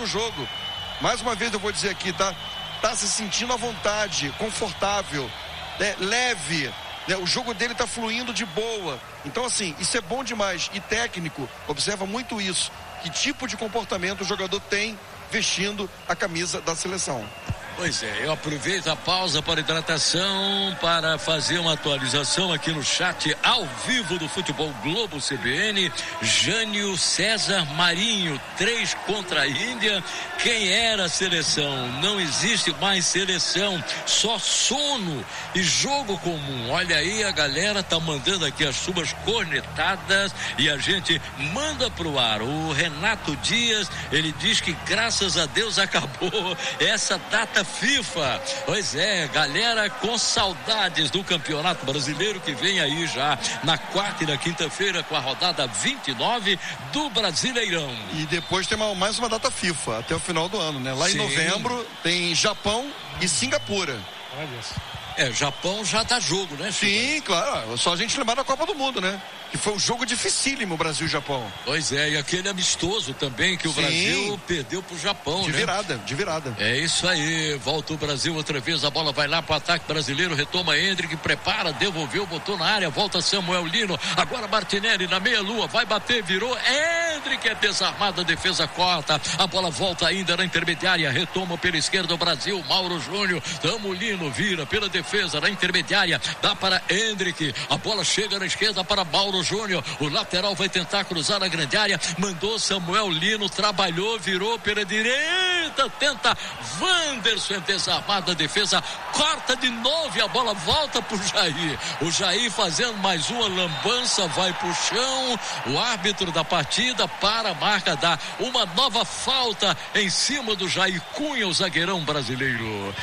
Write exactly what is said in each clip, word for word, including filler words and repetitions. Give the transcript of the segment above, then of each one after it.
no jogo. Mais uma vez eu vou dizer aqui, tá, tá se sentindo à vontade, confortável, né, leve, né, o jogo dele tá fluindo de boa. Então assim, isso é bom demais. E técnico observa muito isso. Que tipo de comportamento o jogador tem vestindo a camisa da seleção. Pois é, eu aproveito a pausa para hidratação para fazer uma atualização aqui no chat ao vivo do Futebol Globo C B N. Jânio César Marinho, três contra a Índia. Quem era a seleção? Não existe mais seleção, só sono e jogo comum. Olha aí, a galera tá mandando aqui as suas cornetadas e a gente manda pro ar. O Renato Dias, ele diz que graças a Deus acabou essa data FIFA. Pois é, galera com saudades do Campeonato Brasileiro que vem aí já na quarta e na quinta-feira com a rodada vinte e nove do Brasileirão. E depois tem uma, mais uma data FIFA até o final do ano, né? Lá Sim. em novembro tem Japão e Singapura. Olha isso. É, Japão já dá jogo, né, Chico? Sim, claro. Só a gente lembrar da Copa do Mundo, né? Que foi um jogo dificílimo, Brasil e Japão. Pois é, e aquele amistoso também que o Sim. Brasil perdeu pro Japão, de né? virada, de virada. É isso aí, volta o Brasil outra vez, a bola vai lá pro ataque brasileiro, retoma Hendrick, prepara, devolveu, botou na área, volta Samuel Lino, agora Martinelli na meia-lua, vai bater, virou, Hendrick é desarmado, a defesa corta, a bola volta ainda na intermediária, retoma pela esquerda o Brasil, Mauro Júnior, Tamo Lino, vira pela defesa na intermediária, dá para Hendrick, a bola chega na esquerda para Mauro Júnior, o lateral vai tentar cruzar a grande área, mandou Samuel Lino, trabalhou, virou pela direita, tenta Wanderson, desarmada a defesa, corta de novo e a bola volta pro Jair, o Jair fazendo mais uma lambança, vai pro chão, o árbitro da partida para a marca, dá uma nova falta em cima do Jair Cunha, o zagueirão brasileiro.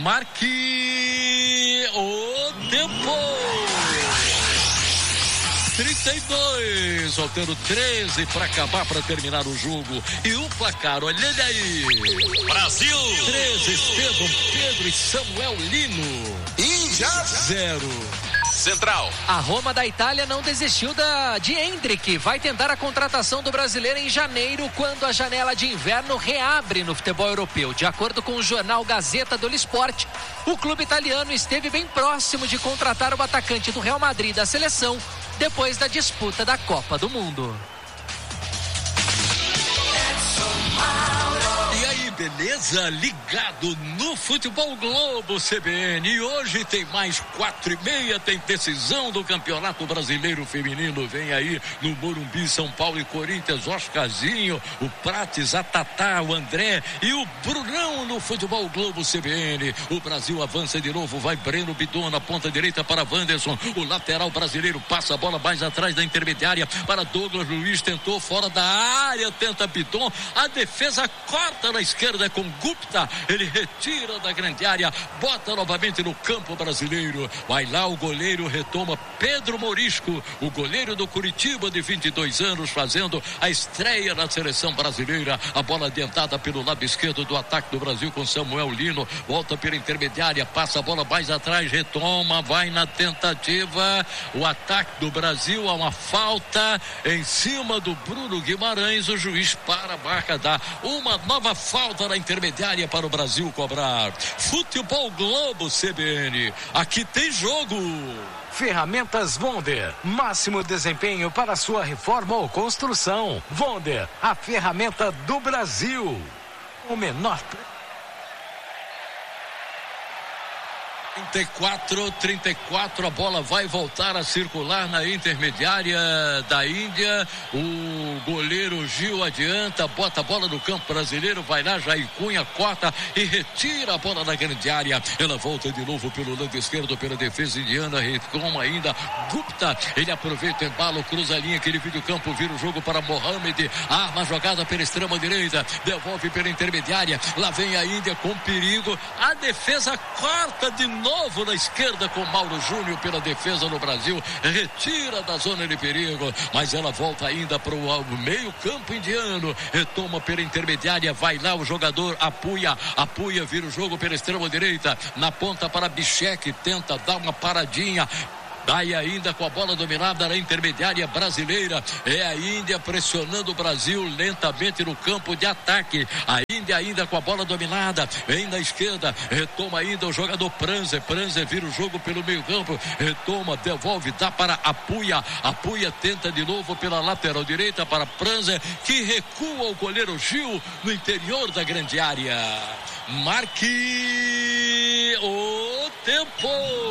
Marque o tempo. trinta e dois, faltando treze para acabar, para terminar o jogo. E o placar, olha ele aí. Brasil treze, Estevam, Pedro e Samuel Lino. Índia zero. Central. A Roma da Itália não desistiu da, de Hendrick. Vai tentar a contratação do brasileiro em janeiro, quando a janela de inverno reabre no futebol europeu. De acordo com o jornal Gazeta dello Sport, o clube italiano esteve bem próximo de contratar o atacante do Real Madrid da seleção depois da disputa da Copa do Mundo. E aí, beleza? Ligado no Futebol Globo C B N. E hoje tem mais quatro e meia, tem decisão do Campeonato Brasileiro Feminino. Vem aí no Morumbi, São Paulo e Corinthians, Oscarzinho, o Prates, a Tatá, o André e o Brunão no Futebol Globo C B N. O Brasil avança de novo, vai Breno Bidon na ponta direita para Wanderson. O lateral brasileiro passa a bola mais atrás da intermediária para Douglas Luiz, tentou fora da área, tenta Bidon, a defesa corta na esquerda com Gupta, ele retira da grande área, bota novamente no campo brasileiro, vai lá o goleiro, retoma Pedro Morisco, o goleiro do Curitiba de vinte e dois anos, fazendo a estreia na seleção brasileira. A bola adiantada pelo lado esquerdo do ataque do Brasil com Samuel Lino, volta pela intermediária, passa a bola mais atrás, retoma, vai na tentativa, o ataque do Brasil, há uma falta em cima do Bruno Guimarães, o juiz para a marca, dá uma nova falta na intermediária para o Brasil cobrar. Futebol Globo C B N, aqui tem jogo. Ferramentas Wonder, máximo desempenho para sua reforma ou construção. Wonder, a ferramenta do Brasil. O menor trinta e quatro, trinta e quatro, a bola vai voltar a circular na intermediária da Índia. O goleiro Gil adianta, bota a bola no campo brasileiro, vai lá, Jair Cunha corta e retira a bola da grande área. Ela volta de novo pelo lado esquerdo, pela defesa indiana, retoma ainda Gupta, ele aproveita o embalo, cruza a linha, aquele vídeo campo, vira o jogo para Mohamed, arma a jogada pela extrema direita, devolve pela intermediária, lá vem a Índia com perigo, a defesa corta de novo novo na esquerda com Mauro Júnior pela defesa no Brasil, retira da zona de perigo, mas ela volta ainda para o meio campo indiano, retoma pela intermediária, vai lá o jogador Apuia, Apuia vira o jogo pela extrema direita, na ponta para Bichek, tenta dar uma paradinha, Daí a Índia com a bola dominada na intermediária brasileira. É a Índia pressionando o Brasil lentamente no campo de ataque. A Índia ainda com a bola dominada. Vem na esquerda. Retoma ainda o jogador Pranzer. Pranzer vira o jogo pelo meio campo. Retoma, devolve, dá para Apuia. Apuia tenta de novo pela lateral direita para Pranzer, que recua o goleiro Gil no interior da grande área. Marque o tempo.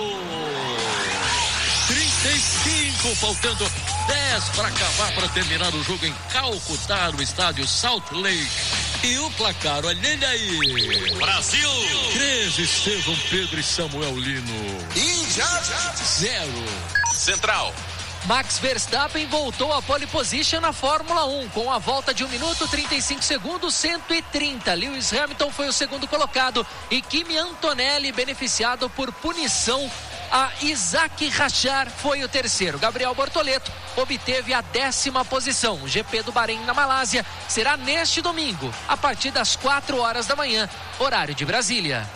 trinta e cinco, faltando dez para acabar, para terminar o jogo em Calcutá, no estádio Salt Lake. E o placar, olha ele aí. Brasil. treze, Estevão, Pedro e Samuel Lino. Índia. Zero. Central. Max Verstappen voltou à pole position na Fórmula um, com a volta de um minuto, trinta e cinco segundos, cento e trinta. Lewis Hamilton foi o segundo colocado e Kimi Antonelli, beneficiado por punição a Isaac Rachar, foi o terceiro. Gabriel Bortoleto obteve a décima posição. O G P do Bahrein na Malásia será neste domingo, a partir das quatro horas da manhã, horário de Brasília.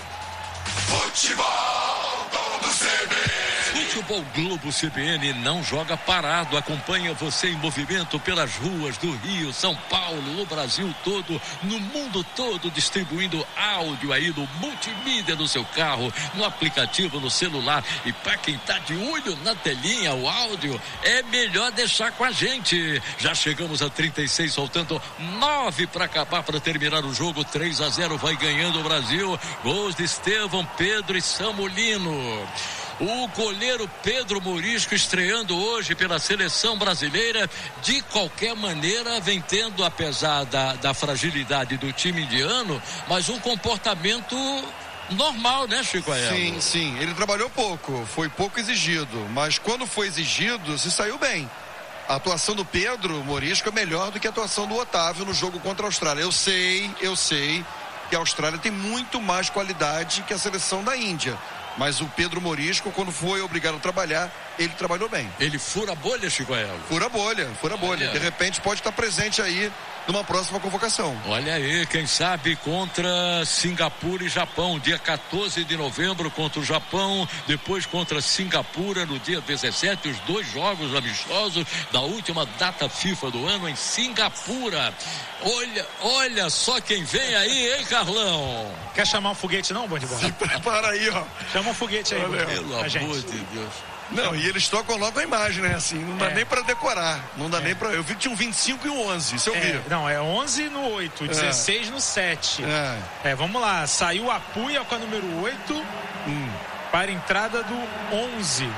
Futebol do C B N. Futebol Globo C B N não joga parado, acompanha você em movimento pelas ruas do Rio, São Paulo, no Brasil todo, no mundo todo, distribuindo áudio aí no multimídia do seu carro, no aplicativo, no celular. E para quem tá de olho na telinha, o áudio, é melhor deixar com a gente. Já chegamos a trinta e seis, faltando nove para acabar, para terminar o jogo. Três a zero vai ganhando o Brasil. Gols de Estevão, Pedro e Samulino. O goleiro Pedro Morisco estreando hoje pela seleção brasileira. De qualquer maneira, vem tendo, apesar da, da fragilidade do time indiano, mas um comportamento normal, né, Chico Aelo? Sim, sim. Ele trabalhou pouco, foi pouco exigido, mas quando foi exigido, se saiu bem. A atuação do Pedro Morisco é melhor do que a atuação do Otávio no jogo contra a Austrália. Eu sei, eu sei que a Austrália tem muito mais qualidade que a seleção da Índia. Mas o Pedro Morisco, quando foi obrigado a trabalhar, ele trabalhou bem. Ele fura a bolha, Chico Aelo? Fura a bolha, fura a bolha. De repente pode estar presente aí numa próxima convocação. Olha aí, quem sabe contra Singapura e Japão, dia quatorze de novembro contra o Japão, depois contra Singapura no dia dezessete, os dois jogos amistosos da última data FIFA do ano em Singapura. Olha, olha só quem vem aí, hein, Carlão? Quer chamar um foguete não, bom de bola? Se prepara aí, ó. Chama um foguete aí, Olha, pelo amor gente. de Deus. Não, e eles tocam logo a imagem, né? Assim, não dá É. nem pra decorar. Não dá É. nem pra. Eu vi que tinha um vinte e cinco e um onze, isso eu vi. É, não, é onze no oito, dezesseis no sete. É. É, vamos lá. Saiu a Apuia com a número oito Hum. para a entrada do onze.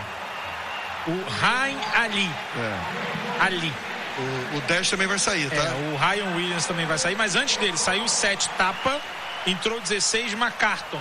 O Ryan Ali. É. Ali. O, o dez também vai sair, tá? É, o Ryan Williams também vai sair, mas antes dele saiu o sete Tapa, entrou dezesseis McCarton.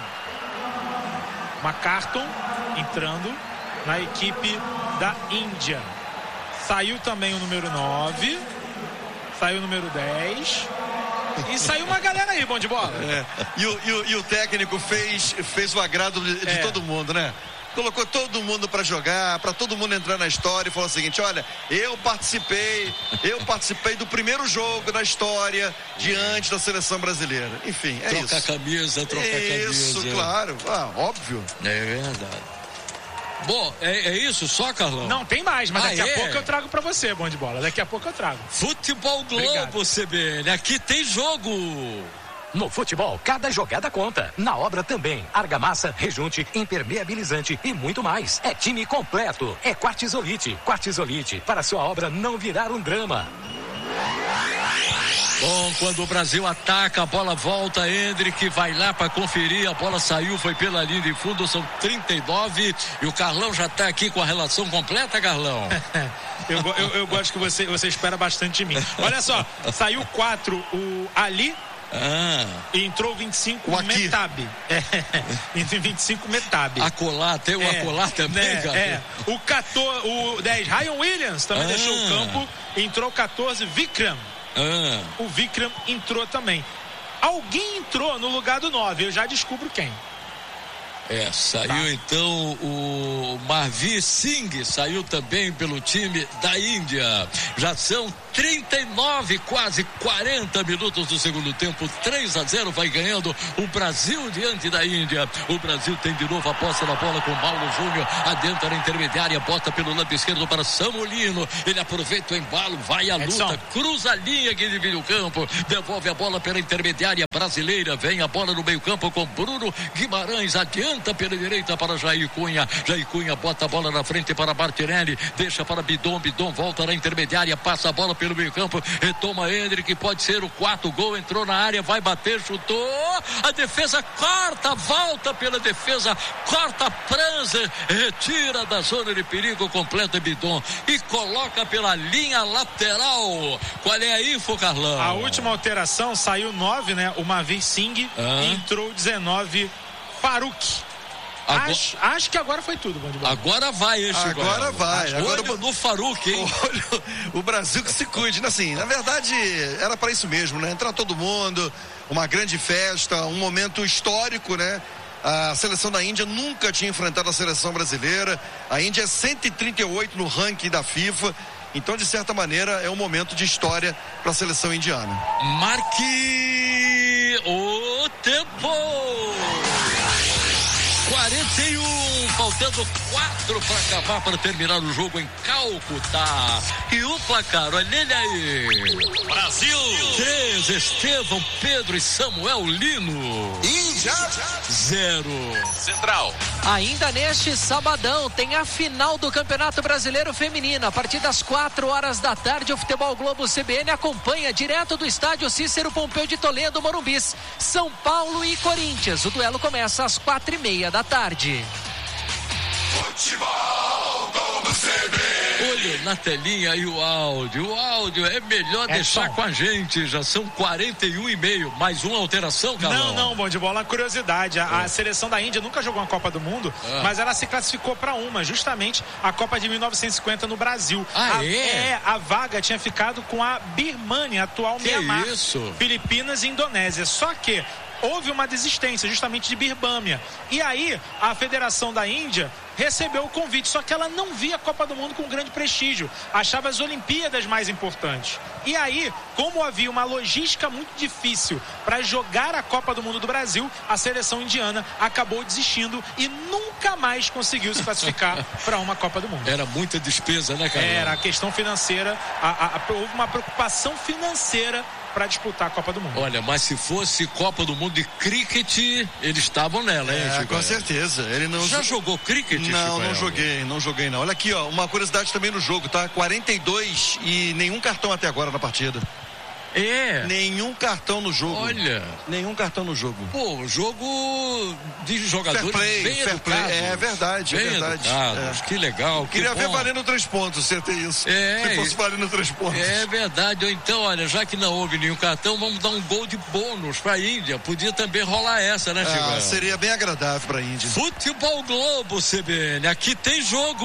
McCarton entrando na equipe da Índia. Saiu também o número nove, saiu o número dez e saiu uma galera aí, bom de bola. É. E, o, e, o, e o técnico fez, fez o agrado de, de É. todo mundo, né? Colocou todo mundo pra jogar, pra todo mundo entrar na história e falou o seguinte: olha, eu participei, eu participei do primeiro jogo da história diante da seleção brasileira. Enfim, é Troca isso. a camisa, troca a camisa. Isso, claro. Ah, óbvio. É verdade. Bom, é, é isso só, Carlão? Não, tem mais, mas Ah, daqui é? a pouco eu trago pra você, bom de bola. Daqui a pouco eu trago. Futebol Globo, Obrigado. C B N. Aqui tem jogo. No futebol, cada jogada conta. Na obra também. Argamassa, rejunte, impermeabilizante e muito mais. É time completo. É Quartzolite. Quartzolite, para sua obra não virar um drama. Bom, quando o Brasil ataca, a bola volta, Hendrick vai lá para conferir, a bola saiu, foi pela linha de fundo, são trinta e nove e o Carlão já tá aqui com a relação completa, Carlão. Eu, go- eu, eu gosto que você, você espera bastante de mim. Olha só, saiu quatro o Ali Ah, e entrou vinte e cinco O o Aqui. Metab. É, entrou vinte e cinco Metab. acolá, tem o É, acolá também, né, cara? é. O quatorze, o dez, Ryan Williams também Ah. deixou o campo. Entrou quatorze, Vikram. Ah, O Vikram entrou também. Alguém entrou no lugar do nove, eu já descubro quem. É, saiu tá. Então o Manvir Singh, saiu também pelo time da Índia. Já são trinta e nove, quase quarenta minutos do segundo tempo. três a zero vai ganhando o Brasil diante da Índia. O Brasil tem de novo a posse na bola com Paulo Júnior, adentra a intermediária, bota pelo lado esquerdo para Samulino. Ele aproveita o embalo, vai à luta, cruza a linha que divide o campo, devolve a bola pela intermediária brasileira. Vem a bola no meio campo com Bruno Guimarães, adianta pela direita para Jair Cunha. Jair Cunha bota a bola na frente para Martinelli, deixa para Bidon, Bidon volta na intermediária, passa a bola pelo meio campo, retoma Hendrick, pode ser o quarto gol, entrou na área, vai bater, chutou, a defesa corta, volta pela defesa, corta Pranzer, retira da zona de perigo, completa Bidon e coloca pela linha lateral. Qual é a info, Carlão? A última alteração, saiu nove, né? O Manvir Singh, ah. entrou dezenove, Faruk. Agora, acho, acho que agora foi tudo, Band. Agora vai, hein, Chico? Agora vai. Agora olho no Faruk, hein? Olho, o Brasil que se cuide. Assim, na verdade, era para isso mesmo, né? Entrar todo mundo, uma grande festa, um momento histórico, né? A seleção da Índia nunca tinha enfrentado a seleção brasileira. A Índia é cento e trinta e oito no ranking da FIFA. Então, de certa maneira, é um momento de história para a seleção indiana. Marque o tempo! quarenta e um, faltando quatro para acabar, para terminar o jogo em Calcutá. E o placar, olha ele aí. Brasil três, Estevão, Pedro e Samuel Lino. Índia zero. Central. Ainda neste sabadão tem a final do Campeonato Brasileiro Feminino. A partir das quatro horas da tarde, o Futebol Globo C B N acompanha direto do estádio Cícero Pompeu de Toledo, Morumbis, São Paulo e Corinthians. O duelo começa às quatro e meia da tarde. Futebol Globo C B N. Olha na telinha aí o áudio. O áudio é melhor é deixar bom. Com a gente. Já são quarenta e um e meio. Mais uma alteração, Carlão? Não, não, bom de bola. Curiosidade: a, é. a seleção da Índia nunca jogou uma Copa do Mundo, é. mas ela se classificou para uma, justamente a Copa de mil novecentos e cinquenta no Brasil. Ah, a, é? é? A vaga tinha ficado com a Birmania, atual que Mianmar, isso? Filipinas e Indonésia. Só que houve uma desistência justamente de Birmânia. E aí a Federação da Índia recebeu o convite, só que ela não via a Copa do Mundo com grande prestígio, achava as Olimpíadas mais importantes. E aí, como havia uma logística muito difícil para jogar a Copa do Mundo do Brasil, a seleção indiana acabou desistindo e nunca mais conseguiu se classificar para uma Copa do Mundo. Era muita despesa, né, cara? Era a questão financeira, a, a, a, houve uma preocupação financeira para disputar a Copa do Mundo. Olha, mas se fosse Copa do Mundo de cricket, eles estavam nela, hein, é, Chico? com certeza. Ele não já jogou cricket? Não, não joguei, não joguei não. Olha aqui, ó, uma curiosidade também no jogo, tá? quarenta e dois e nenhum cartão até agora na partida. É. Nenhum cartão no jogo. Olha. Nenhum cartão no jogo. Pô, jogo de jogadores fair play, bem fair educados. Play. É verdade, bem é verdade. Educados. É. Que legal, Queria que ver bom. valendo três pontos, se ter isso. É, se fosse valendo três pontos. É verdade. Ou então, olha, já que não houve nenhum cartão, vamos dar um gol de bônus pra Índia. Podia também rolar essa, né, Chico? Ah, seria bem agradável pra Índia. Futebol Globo C B N, aqui tem jogo.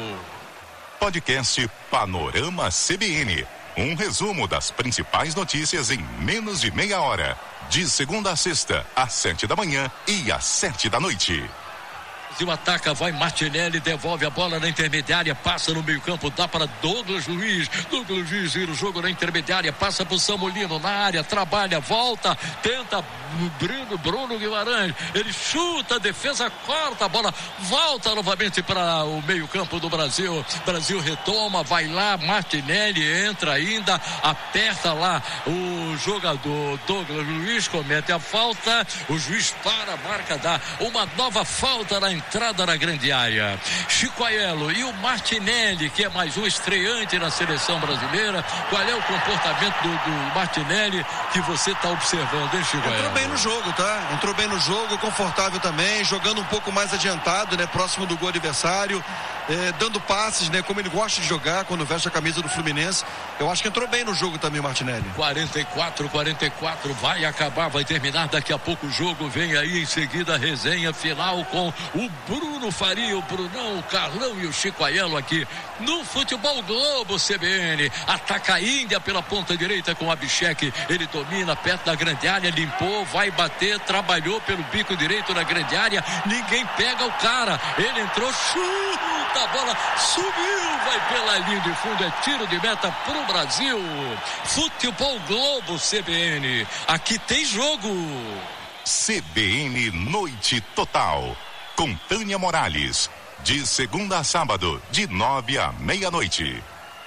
Podcast Panorama C B N. Um resumo das principais notícias em menos de meia hora. De segunda a sexta, às sete da manhã e às sete da noite. O ataca, vai Martinelli, devolve a bola na intermediária, passa no meio campo, dá para Douglas Luiz, Douglas Luiz vira o jogo na intermediária, passa para o Samulino na área, trabalha, volta, tenta Bruno, Bruno Guimarães, ele chuta, a defesa corta a bola, volta novamente para o meio campo do Brasil, Brasil retoma, vai lá, Martinelli entra ainda, aperta lá o jogador Douglas Luiz, comete a falta, o juiz para, marca, dá uma nova falta na entrada na grande área. Chico Aiello e o Martinelli, que é mais um estreante na seleção brasileira. Qual é o comportamento do, do Martinelli que você está observando, hein, Chico Aiello? Entrou bem no jogo, tá? Entrou bem no jogo, confortável também, jogando um pouco mais adiantado, né? Próximo do gol adversário, eh, dando passes, né? Como ele gosta de jogar quando veste a camisa do Fluminense. Eu acho que entrou bem no jogo também o Martinelli. quarenta e quatro, quarenta e quatro, vai acabar, vai terminar daqui a pouco o jogo. Vem aí em seguida a resenha final com o Bruno Faria, o Brunão, o Carlão e o Chico Aiello aqui no Futebol Globo C B N. Ataca a Índia pela ponta direita com o Abhishek. Ele domina perto da grande área, limpou, vai bater, trabalhou pelo bico direito na grande área. Ninguém pega o cara. Ele entrou, chuta, a bola subiu, vai pela linha de fundo. É tiro de meta pro Brasil. Futebol Globo C B N. Aqui tem jogo. C B N Noite Total. Com Tânia Morales. De segunda a sábado, de nove à meia-noite.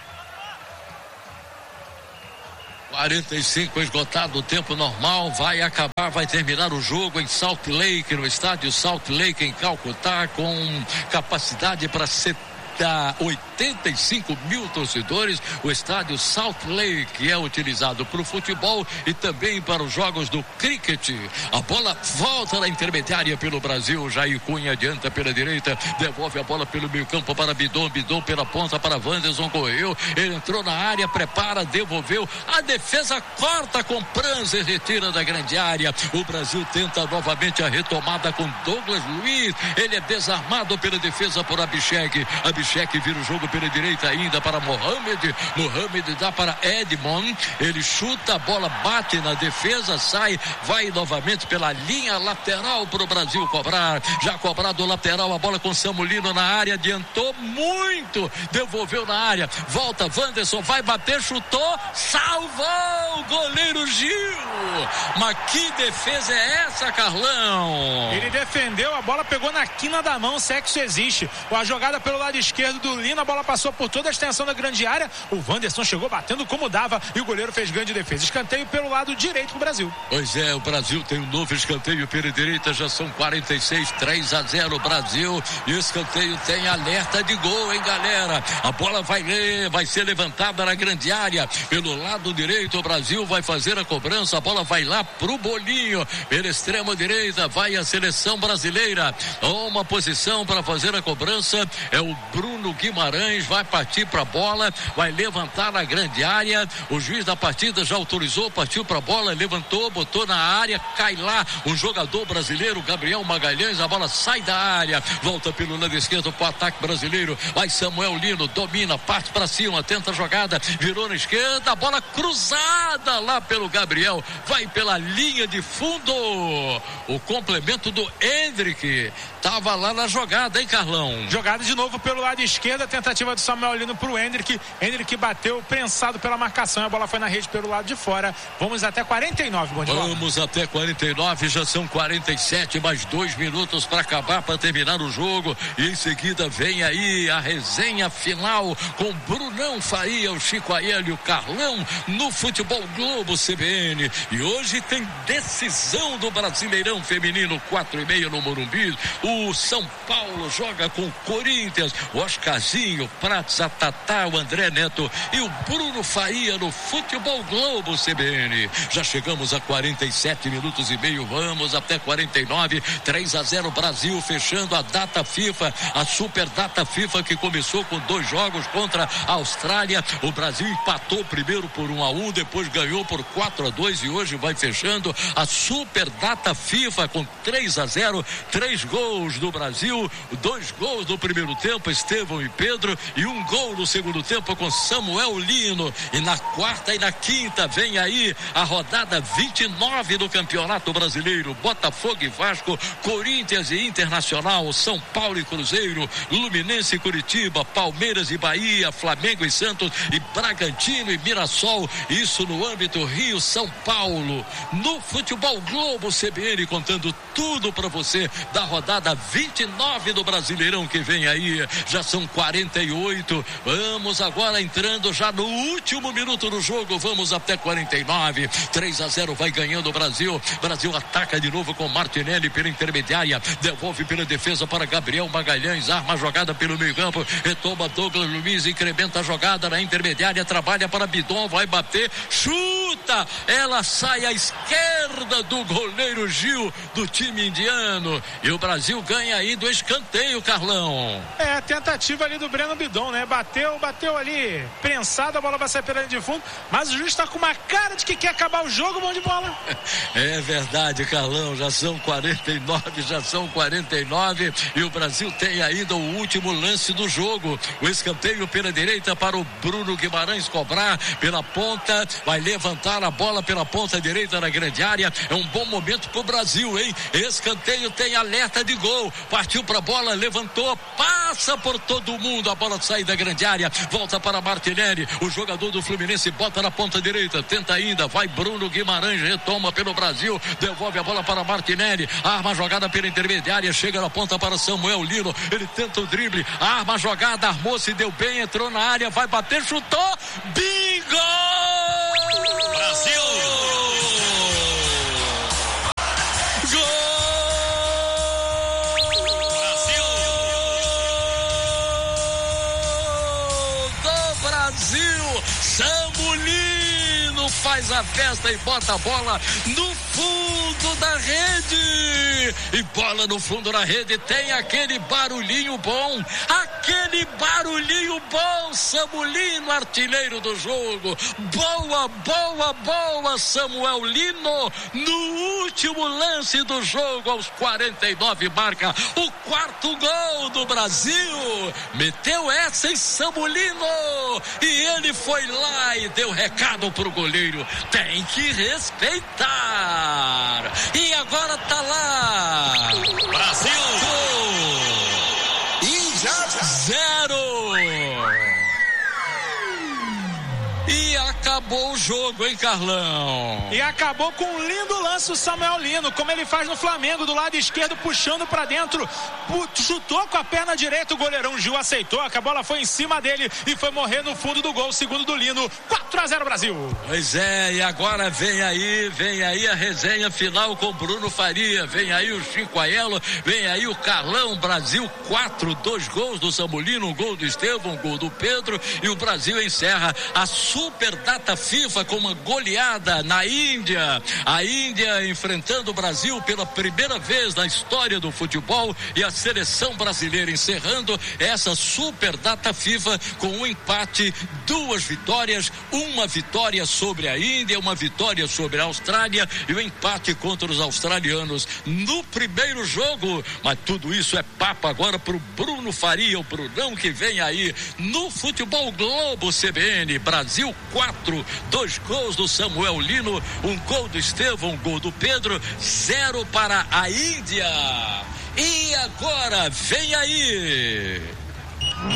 quarenta e cinco esgotado o tempo normal, vai acabar, vai terminar o jogo em Salt Lake, no estádio Salt Lake em Calcutá, com capacidade para setenta, oitenta e cinco mil torcedores. O estádio Salt Lake é utilizado para o futebol e também para os jogos do cricket. A bola volta na intermediária pelo Brasil. Jair Cunha adianta pela direita, devolve a bola pelo meio campo para Bidon, Bidon pela ponta para Wanderson, correu, ele entrou na área, prepara, devolveu, a defesa corta com Pranzer, retira da grande área. O Brasil tenta novamente a retomada com Douglas Luiz, ele é desarmado pela defesa por Abhishek. Abhishek vira o jogo pela direita ainda para Mohamed. Mohamed dá para Edmond. Ele chuta, a bola bate na defesa, sai, vai novamente pela linha lateral para o Brasil cobrar. Já cobrado o lateral, a bola com Samulino na área, adiantou muito, devolveu na área, volta Wanderson, vai bater, chutou, salvou o goleiro Gil. Mas que defesa é essa, Carlão? Ele defendeu, a bola pegou na quina da mão, se é que isso existe. A jogada pelo lado esquerdo do Lino, a bola passou por toda a extensão da grande área, o Wanderson chegou batendo como dava e o goleiro fez grande defesa. Escanteio pelo lado direito do Brasil. Pois é, o Brasil tem um novo escanteio pela direita, já são quarenta e seis, três a zero Brasil, e o escanteio tem alerta de gol, hein, galera? A bola vai, vai ser levantada na grande área pelo lado direito, o Brasil vai fazer a cobrança, a bola vai lá pro Bolinho, pela extrema direita vai a seleção brasileira, uma posição para fazer a cobrança é o Bruno Guimarães, vai partir para a bola, vai levantar na grande área, o juiz da partida já autorizou, partiu para a bola, levantou, botou na área, cai lá um jogador brasileiro, Gabriel Magalhães, a bola sai da área, volta pelo lado esquerdo para o ataque brasileiro, vai Samuel Lino, domina, parte para cima, tenta a jogada, virou na esquerda, a bola cruzada lá pelo Gabriel, vai pela linha de fundo, o complemento do Hendrick, tava lá na jogada, hein, Carlão? Jogada de novo pelo lado esquerdo, a tentativa do Samuel Lino pro Hendrick, Hendrick bateu, prensado pela marcação, a bola foi na rede pelo lado de fora. Vamos até quarenta e nove, bom dia. Vamos até quarenta e nove, já são quarenta e sete, mais dois minutos para acabar, para terminar o jogo, e em seguida vem aí a resenha final com Brunão Faria, o Chico Aiello e o Carlão no Futebol Globo C B N, e hoje tem decisão do Brasileirão Feminino, quatro e meia no Morumbi. O São Paulo joga com o Corinthians, o Oscarzinho, Prats, a Tatá, o André Neto e o Bruno Faria no Futebol Globo C B N. Já chegamos a quarenta e sete minutos e meio, vamos até quarenta e nove, três a zero Brasil, fechando a data FIFA, a super data FIFA que começou com dois jogos contra a Austrália. O Brasil empatou primeiro por um a um, depois ganhou por quatro a dois e hoje vai fechando a super data FIFA com três a zero, três gols do Brasil, dois gols no primeiro tempo, Estevão e Pedro, e um gol no segundo tempo com Samuel Lino. E na quarta e na quinta vem aí a rodada vinte e nove do Campeonato Brasileiro, Botafogo e Vasco, Corinthians e Internacional, São Paulo e Cruzeiro, Luminense e Curitiba, Palmeiras e Bahia, Flamengo e Santos e Bragantino e Mirassol, isso no âmbito Rio-São Paulo, no Futebol Globo C B N, contando tudo para você da rodada vinte e nove do Brasileirão que vem aí, já são quarenta e oito, vamos agora entrando já no último minuto do jogo, vamos até quarenta e nove, três a zero vai ganhando o Brasil, Brasil ataca de novo com Martinelli pela intermediária, devolve pela defesa para Gabriel Magalhães, arma a jogada pelo meio campo, retoma Douglas Luiz, incrementa a jogada na intermediária, trabalha para Bidon, vai bater, chuta, ela sai à esquerda do goleiro Gil do time indiano, e o Brasil ganha aí do escanteio, Carlão. É, tenta tentativa ali do Breno Bidon, né? Bateu, bateu ali, prensado, a bola vai sair pela linha de fundo, mas o juiz está com uma cara de que quer acabar o jogo, mão de bola. É verdade, Carlão, já são quarenta e nove, já são quarenta e nove e o Brasil tem ainda o último lance do jogo. O escanteio pela direita para o Bruno Guimarães cobrar pela ponta, vai levantar a bola pela ponta direita na grande área. É um bom momento pro Brasil, hein? Escanteio tem alerta de gol, partiu pra bola, levantou, passa por todo mundo, a bola sai da grande área, volta para Martinelli, o jogador do Fluminense bota na ponta direita, tenta ainda, vai Bruno Guimarães, retoma pelo Brasil, devolve a bola para Martinelli, arma a jogada pela intermediária, chega na ponta para Samuel Lino, ele tenta o drible, arma a jogada, armou, se deu bem, entrou na área, vai bater, chutou, bingo! Brasil! Brasil, Samulino faz a festa e bota a bola no fundo da rede, e bola no fundo da rede, tem aquele barulhinho bom, aquele barulhinho bom, Samulino, artilheiro do jogo, boa, boa, boa, Samuel Lino, no último lance do jogo, aos quarenta e nove, marca o quarto gol do Brasil, meteu essa em Samulino, e ele foi lá e deu recado pro goleiro, tem que respeitar, e agora tá lá, Brasil zero, e acabou o jogo, hein, Carlão? E acabou com um lindo lance o Samuel Lino, como ele faz no Flamengo, do lado esquerdo, puxando pra dentro, chutou com a perna direita, o goleirão Gil aceitou, a bola foi em cima dele e foi morrer no fundo do gol, segundo do Lino, quatro a zero Brasil. Pois é, e agora vem aí, vem aí a resenha final com Bruno Faria, vem aí o Chico Aiello, vem aí o Carlão, Brasil quatro, dois gols do Samulino, um gol do Estevão, um gol do Pedro, e o Brasil encerra a super data FIFA com uma goleada na Índia, a Índia enfrentando o Brasil pela primeira vez na história do futebol, e a seleção brasileira encerrando essa super data FIFA com um empate, duas vitórias, uma vitória sobre a Índia, uma vitória sobre a Austrália e o um empate contra os australianos no primeiro jogo, mas tudo isso é papo agora pro Bruno Faria, o Brunão, que vem aí no Futebol Globo C B N, Brasil quatro, dois gols do Samuel Lino, um gol do Estevão, um gol do Pedro, zero para a Índia. E agora vem aí